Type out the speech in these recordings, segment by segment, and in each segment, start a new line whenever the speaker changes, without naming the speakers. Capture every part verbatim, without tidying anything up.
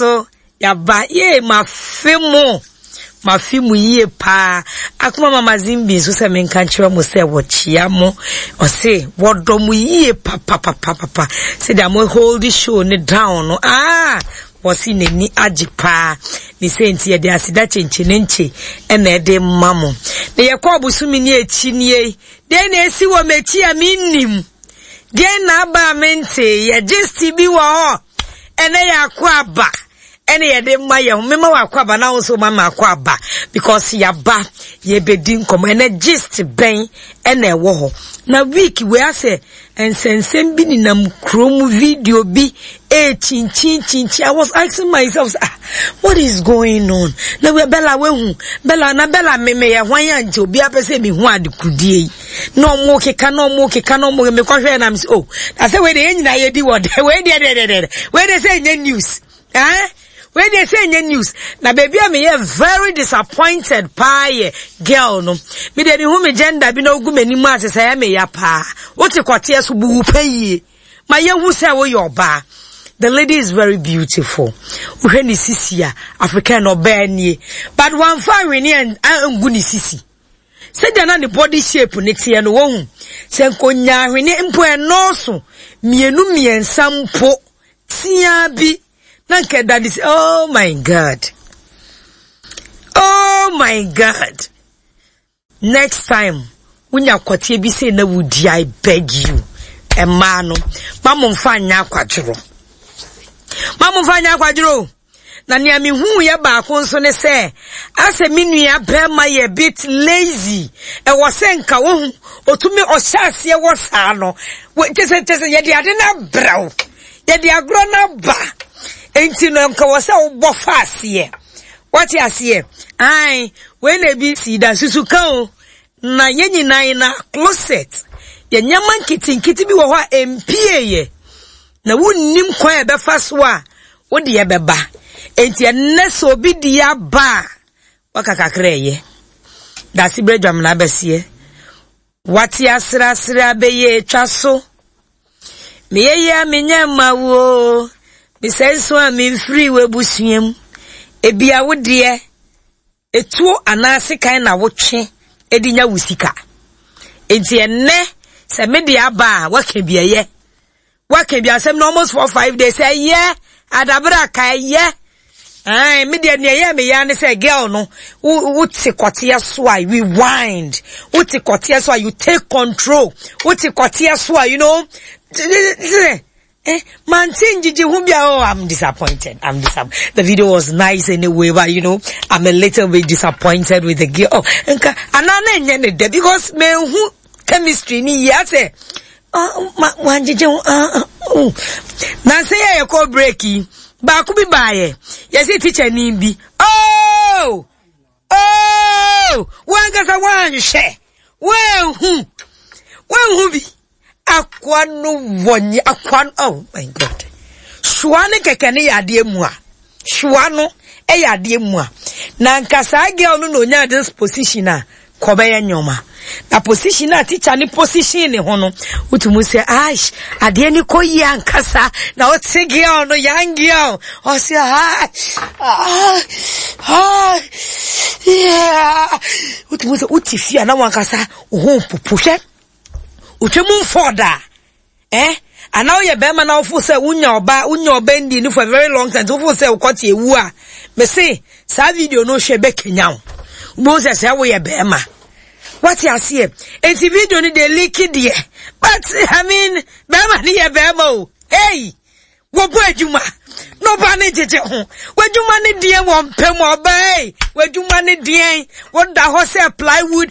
so ya ba ye mafimu mafimu ye pa akuma mama Zimbi so se menka nchira mo se wo chia mo o se wodo mu ye pa pa pa pa pa se da mo hold the show ne down no ah wasi ne ni ajipa ni senti ye de asida chenchenenche ena ede mamo ne ye kwa busumi ni echi nie de na esi wo mechi a minnim de na ba mente ye just bi wo ho ena ya kwa ba ene ye de maye mema wa kwa ba na so mama kwa ba because ya ba ye bedi nkom ene just ben ene ewo ho na week we ase ensensem bi ni nam krom video bi e chin chin chin chin. I was asking myself, ah, what is going on? Na we bella we hu bella na bella me me ya hwan ya nti obi apese mi hu adekudie no mo keka no mo keka no mo me kwhwe na me oh na say we dey nyina ye di word we dey dey dey we dey say nye news eh when they say in the news, na baby I me very disappointed pa girl no. Me dey hu me gender bi no gu mani mu ase say me ya pa. What e kwate so bu paye. Ma ye hu say wo your ba. The lady is very beautiful. Uhwe ni sisi ya African oba nie. But one fine we ni angu ni sisi. Say na the body shape ne tie no wo hu. Say nkonya hwene mpo e no so. Mienu miensa mpo. Tia bi. That is, oh my God. Oh my God. Next time, when you kwati bi say na wudi, I beg you. E mano. Mamu mfanya kwadro. Mamu mfanya kwadro. Na ni ami hu ye ba ko nso ne se ase minu ya bema ye bit lazy e wo se nka wo hu otumi o hyase ye wo sa no tese tese ye de ade na braw ye de agro na ba enti no nka wo se wo bo faase what you see ai we na bi si da susu kan na ye nyina na closet ye nyama nkitinkiti bi wo ho empie ye na wunnim kwan e be fa so a wo de ye beba enti ennese obi dia ba wakakakreye da sibre dwam na besie wati asra asra beye twaso meye amenya mawo bisenso a me free we busuem ebia wo de etuo anase kan na wotwe edinya wusika enti enne se me dia ba waka biaye waka bia sem no almost for five days say yeah adabra kai yeah ai me dia ne ya me ya ne say girl no wuti kotia so I rewind wuti kotia so you take control wuti kotia so you know eh man tinjiji hu bia oh I'm disappointed I'm disappointed. The video was nice anyway but you know I'm a little bit disappointed with the girl oh nka anana enye ne de because me hu chemistry ni ya say oh wanjije ah oh na say ya call breaki ba ku bi baaye yes teacher ni bi oh oh wanga sa wanhwe wen hu wen hu bi akwa no wonye akwa oh my God shwa ne keke ne yade mu a shwa no e yade mu a na nkasa girl no no nya this position a kobeya nyoma na position na teacher ni position ne ho no utumu say aish ade ni koyi ankasa na o te girl no young girl o say ah ah yeah utumu say utifia na wankasa ho pupuhwe utwemu foda eh ana o ye be ma na ofu say unya oba unya oba ndi ni for a very long time ofu say ukoti ewu a me say sa video no hwe be kenyaw ubo say say wo ye be ma what you see and the video ni dey leak there but I mean be ma ni ye be ma o hey wo bu adwuma no ba ne jeje ho wadwuma ni die wo mpem oba hey wadwuma ni die wo da ho say plywood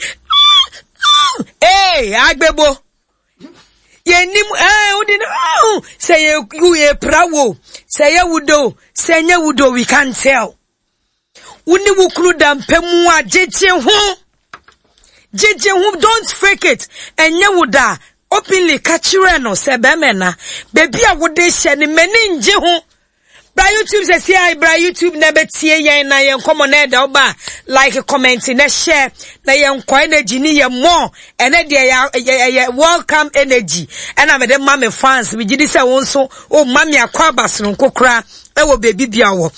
hey agbebo ye nim eh udi no say you ye prawo say ye wudo say nya wudo we can tell uni wukru da mpemu a jeje ho jeje ho don't fake it enye wuda openly kachire no say be mena baby a wode hye ne mani nje ho bra YouTube say see I bra YouTube na betie yen na yen komo na da oba like comment na share na yen kwa energy ni ye more ene de ya welcome energy and am the mama fans we gidi say won so o mama akwa basron kokra e wo baby bia wo